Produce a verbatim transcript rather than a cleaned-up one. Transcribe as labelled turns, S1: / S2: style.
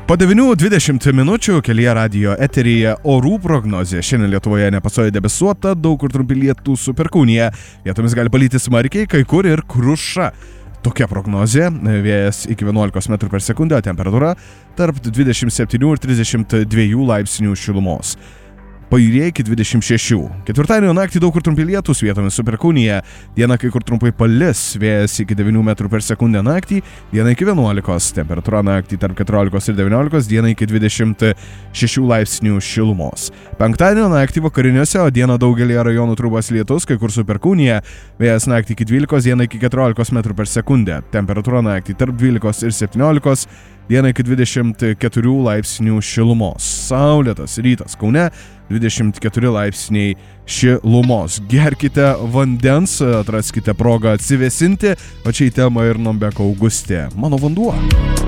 S1: Po devynių dvidešimt minučių kelyje radijo eteryje orų prognozė. Šiandien Lietuvoje nepastoviai debesuota, daug kur trumpi lietūs su perkūnija. Vietomis gali palyti smarkiai, kai kur ir kruša. Tokia prognozė, vėjas iki vienuolikos metrų per sekundę, temperatūra tarp dvidešimt septynių ir trisdešimt dviejų laipsnių šilumos. Pajūryje iki dvidešimt šešių. Ketvirtadienio naktį daug kur trumpi lietūs, vietomis su perkūnija. Dieną kai kur trumpai palis, vėjas iki devynių metrų per sekundę naktį, diena iki vienuolikos. Temperatūra naktį tarp keturiolikos ir devyniolikos, diena iki dvidešimt šešių laipsnių šilumos. Penktadienio naktį vakariniuose, o dieną daugelį rajonų trūbas lietus, kai kur su perkūnija. Vėjas naktį iki dvylikos, diena iki keturiolikos metrų per sekundę. Temperatūra naktį tarp dvylikos ir septyniolikos. Diena iki dvidešimt keturių laipsnių šilumos. Saulėtas rytas Kaune, dvidešimt keturi laipsniai šilumos. Gerkite vandens, atraskite progą atsivėsinti, o čia į temą ir Nombeko Augustė. Mano vanduo.